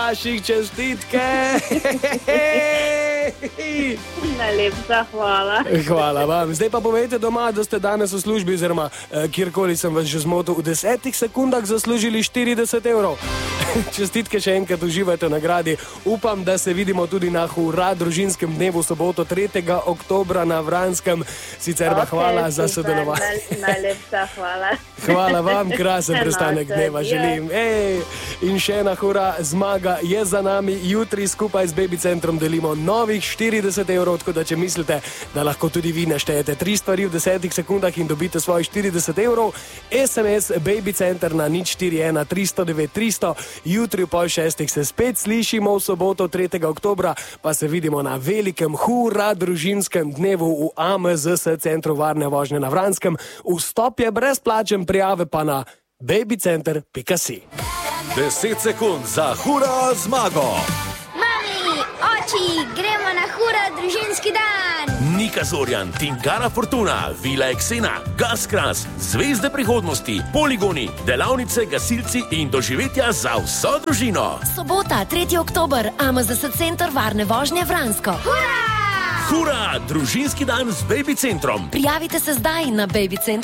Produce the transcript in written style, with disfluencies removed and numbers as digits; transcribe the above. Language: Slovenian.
vaših čestitke. Najlepša hvala. Hvala vam. Zdaj pa povejte doma, da ste danes v službi, oziroma kjerkoli sem vas že zmotil, v 10 sekundah zaslužili 40 evrov. Čestitke še enkrat, uživajte v nagradi. Upam, da se vidimo tudi na Hura družinskem dnevu soboto 3. oktobra na Vranskem. Sicer pa hvala za sodelovanje. Najlepša hvala. Hvala vam, krasen prestanek dneva želim. In še ena hura zmaga je za nami. Jutri skupaj z Baby Centrom delimo novih 40 evrov, tako da če mislite, da lahko tudi vi naštejete 3 stvari v 10 sekundah in dobite svojih 40 evrov, SMS Baby Center na 041 309 300. Jutri v 5:30 se spet slišimo, v soboto 3. oktobra pa se vidimo na velikem Hura družinskem dnevu v AMZS centru varne vožnje na Vranskem. Vstop je brezplačen, prijave pa na babycenter.si. 10 sekund za Hura zmago. Mami, oči, gremo na Hura družinski dan. Nika Zorjan, Tinkara Fortuna, Vila Eksena, Gaskras, Zvezde prihodnosti, poligoni, delavnice, gasilci in doživetja za vso družino. Sobota, 3. oktober, AMZS center varne vožnje Vransko. Hura, družinski dan z Baby Centrom. Prijavite se zdaj na babycenter.si.